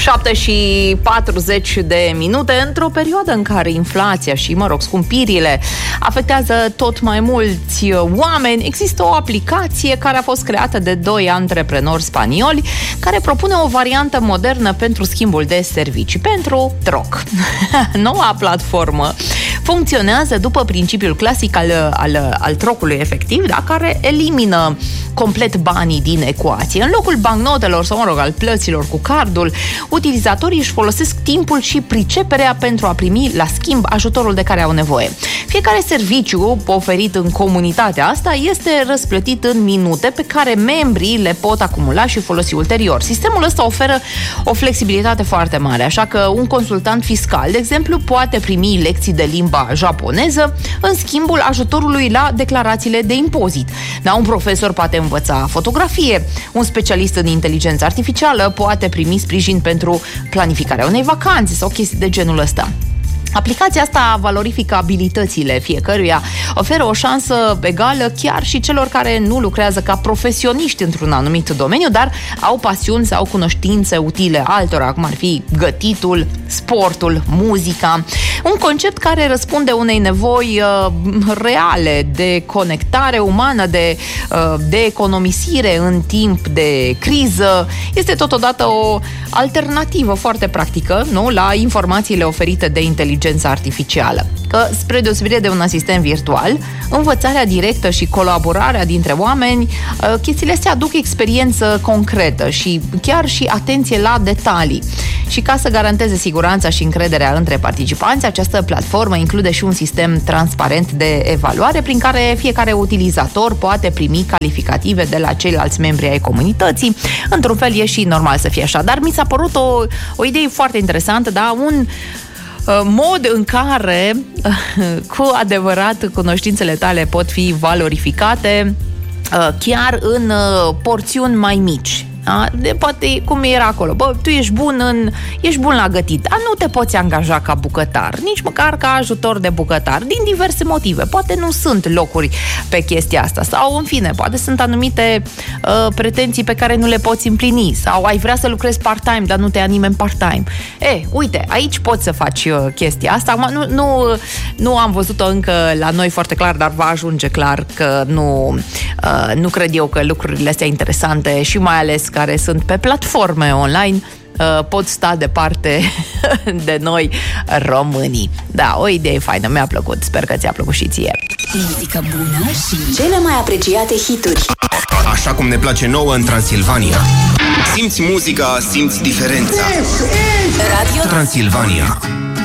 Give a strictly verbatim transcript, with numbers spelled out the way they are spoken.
șapte și patruzeci de minute, într-o perioadă în care inflația și, mă rog, scumpirile afectează tot mai mulți oameni, există o aplicație care a fost creată de doi antreprenori spanioli care propune o variantă modernă pentru schimbul de servicii, pentru troc. Noua platformă funcționează după principiul clasic al, al, al trocului efectiv, da, care elimină complet banii din ecuație. În locul bancnotelor sau, mă rog, al plăților cu cardul, utilizatorii își folosesc timpul și priceperea pentru a primi la schimb ajutorul de care au nevoie. Fiecare serviciu oferit în comunitatea asta este răsplătit în minute pe care membrii le pot acumula și folosi ulterior. Sistemul ăsta oferă o flexibilitate foarte mare, așa că un consultant fiscal, de exemplu, poate primi lecții de limba japoneză în schimbul ajutorului la declarațiile de impozit. Da, un profesor poate învăța fotografie, un specialist în inteligență artificială poate primi sprijin pentru planificarea unei vacanțe sau chestii de genul ăsta. Aplicația asta valorifică abilitățile fiecăruia, oferă o șansă egală chiar și celor care nu lucrează ca profesioniști într-un anumit domeniu, dar au pasiuni sau cunoștințe utile altora, cum ar fi gătitul, sportul, muzica. Un concept care răspunde unei nevoi uh, reale de conectare umană, de, uh, de economisire în timp de criză. Este totodată o alternativă foarte practică, nu, la informațiile oferite de inteligență artificială. Că, spre deosebire de un asistent virtual, învățarea directă și colaborarea dintre oameni, chestiile astea aduc experiență concretă și chiar și atenție la detalii. Și ca să garanteze siguranța și încrederea între participanți, această platformă include și un sistem transparent de evaluare prin care fiecare utilizator poate primi calificative de la ceilalți membri ai comunității. Într-un fel e și normal să fie așa, dar mi s-a părut o, o idee foarte interesantă, da? Un mod în care cu adevărat cunoștințele tale pot fi valorificate chiar în porțiuni mai mici. Da? De, poate cum era acolo, bă, tu ești bun în, ești bun la gătit, dar nu te poți angaja ca bucătar, nici măcar ca ajutor de bucătar, din diverse motive. Poate nu sunt locuri pe chestia asta sau, în fine, poate sunt anumite uh, pretenții pe care nu le poți împlini sau ai vrea să lucrezi part-time, dar nu te ia nimeni part-time. E, uite, aici poți să faci uh, chestia asta. Acum, nu, nu, nu am văzut-o încă la noi foarte clar, dar va ajunge clar că nu, uh, nu cred eu că lucrurile astea interesante și mai ales care sunt pe platforme online pot sta departe de noi românii. Da, o idee faină, mi-a plăcut. Sper că ți-a plăcut și ție. Muzică bună și cele mai apreciate hituri. Așa cum ne place nouă în Transilvania. Simți muzica, simți diferența. Radio Transilvania.